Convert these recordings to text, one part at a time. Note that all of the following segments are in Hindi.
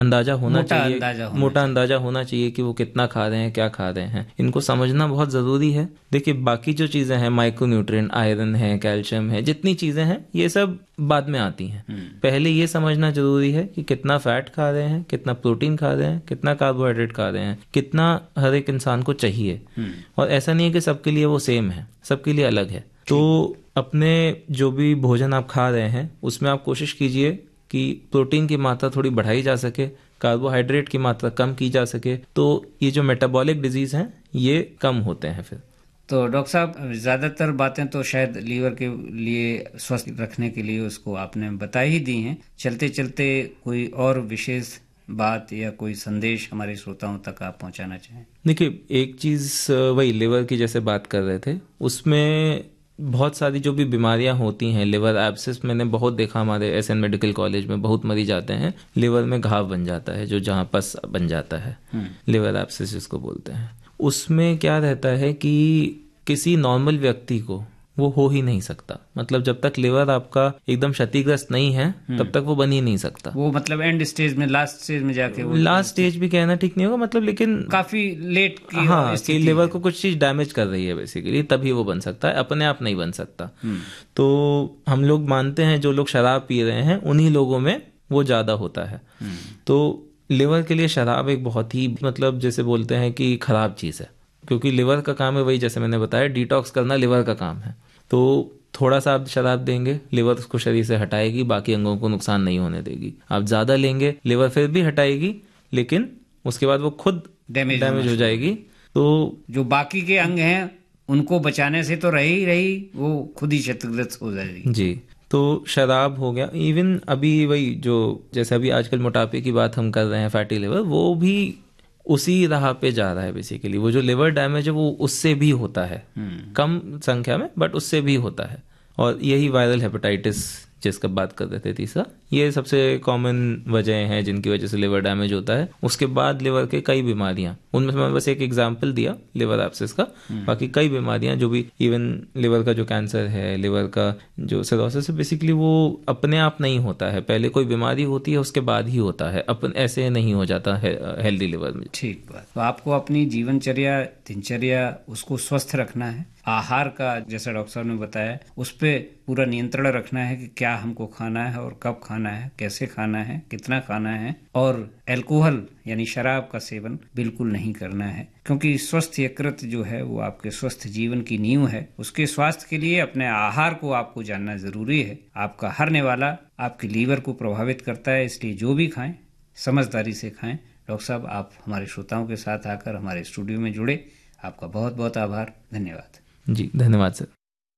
अंदाजा होना मोटा चाहिए, अंदाजा होना मोटा चाहिए। अंदाजा होना चाहिए कि वो कितना खा रहे हैं, क्या खा रहे हैं। इनको समझना बहुत ज़रूरी है। देखिए बाकी जो चीज़ें हैं, माइक्रोन्यूट्रिएंट, आयरन है, कैल्शियम है, जितनी चीज़ें हैं ये सब बाद में आती हैं। पहले ये समझना जरूरी है कि कितना फैट खा रहे हैं, कितना प्रोटीन खा रहे हैं, कितना कार्बोहाइड्रेट खा रहे हैं, कितना हर एक इंसान को चाहिए। और ऐसा नहीं है कि सबके लिए वो सेम है, सबके लिए अलग है। तो अपने जो भी भोजन आप खा रहे हैं उसमें आप कोशिश कीजिए कि प्रोटीन की मात्रा थोड़ी बढ़ाई जा सके, कार्बोहाइड्रेट की मात्रा कम की जा सके, तो ये जो मेटाबॉलिक डिजीज हैं ये कम होते हैं फिर। तो डॉक्टर साहब ज़्यादातर बातें तो शायद लीवर के लिए स्वस्थ रखने के लिए उसको आपने बता ही दी हैं। चलते चलते कोई और विशेष बात या कोई संदेश हमारे श्रोताओं तक आप पहुंचाना चाहें? देखिए एक चीज़ वही लिवर की जैसे बात कर रहे थे, उसमें बहुत सारी जो भी बीमारियां होती हैं, लिवर एब्सेस मैंने बहुत देखा, हमारे एसएन मेडिकल कॉलेज में बहुत मरीज आते हैं, लिवर में घाव बन जाता है, जो जहाँ पस बन जाता है, लिवर एब्सेस जिसको बोलते हैं। उसमें क्या रहता है कि किसी नॉर्मल व्यक्ति को वो हो ही नहीं सकता। मतलब जब तक लिवर आपका एकदम क्षतिग्रस्त नहीं है तब तक वो बन ही नहीं सकता। वो मतलब एंड स्टेज में, लास्ट स्टेज में जाके, वो लास्ट स्टेज भी कहना ठीक नहीं होगा, मतलब लेकिन काफी लेट की हाँ, कि स्थिति लिवर है। को कुछ चीज डैमेज कर रही है बेसिकली, तभी वो बन सकता है, अपने आप नहीं बन सकता। तो हम लोग मानते हैं जो लोग शराब पी रहे हैं उन्हीं लोगों में वो ज्यादा होता है। तो लिवर के लिए शराब एक बहुत ही, मतलब जैसे बोलते हैं कि खराब चीज है, क्योंकि लिवर का काम है वही, जैसे मैंने बताया, डिटॉक्स करना लिवर का काम है। तो थोड़ा सा आप शराब देंगे, लिवर उसको शरीर से हटाएगी, बाकी अंगों को नुकसान नहीं होने देगी। आप ज्यादा लेंगे, लिवर फिर भी हटाएगी, लेकिन उसके बाद वो खुद डैमेज हो जाएगी। तो जो बाकी के अंग हैं उनको बचाने से तो रही वो खुद ही क्षतिग्रस्त हो जाएगी। जी, तो शराब हो गया, इवन अभी वही जो जैसे अभी आजकल मोटापे की बात हम कर रहे हैं, फैटी लिवर, वो भी उसी राह पे जा रहा है बेसिकली। वो जो लिवर डैमेज है वो उससे भी होता है, कम संख्या में, बट उससे भी होता है। और यही वायरल हेपेटाइटिस जिसका बात कर रहे थे तीसरा, ये सबसे कॉमन वजह हैं जिनकी वजह से लिवर डैमेज होता है। उसके बाद लिवर के कई बीमारियां, उनमें से मैं बस एक एग्जांपल दिया लिवर एब्सेस का, बाकी कई बीमारियां जो भी, इवन लिवर का जो कैंसर है, लिवर का जो सिरोसिस है, बेसिकली वो अपने आप नहीं होता है, पहले कोई बीमारी होती है उसके बाद ही होता है, अपन ऐसे नहीं हो जाता है हेल्दी लिवर में। ठीक बात। तो आपको अपनी जीवनचर्या, दिनचर्या उसको स्वस्थ रखना है। आहार का, जैसा डॉक्टर साहब ने बताया, उस पर पूरा नियंत्रण रखना है कि क्या हमको खाना है और कब खाना है, कैसे खाना है, कितना खाना है। और अल्कोहल यानी शराब का सेवन बिल्कुल नहीं करना है, क्योंकि स्वस्थ यकृत जो है वो आपके स्वस्थ जीवन की नींव है। उसके स्वास्थ्य के लिए अपने आहार को आपको जानना जरूरी है। आपका हर निवाला आपके लीवर को प्रभावित करता है, इसलिए जो भी खाएं समझदारी से खाएं। डॉक्टर साहब, आप हमारे श्रोताओं के साथ आकर हमारे स्टूडियो में जुड़े, आपका बहुत बहुत आभार, धन्यवाद। जी धन्यवाद सर।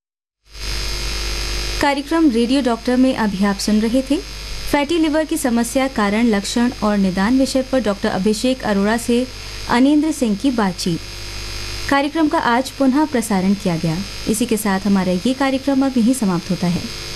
कार्यक्रम रेडियो डॉक्टर में अभी आप सुन रहे थे फैटी लिवर की समस्या, कारण, लक्षण और निदान विषय पर डॉक्टर अभिषेक अरोड़ा से अनिंद्र सिंह की बातचीत। कार्यक्रम का आज पुनः प्रसारण किया गया। इसी के साथ हमारा ये कार्यक्रम अब यहीं समाप्त होता है।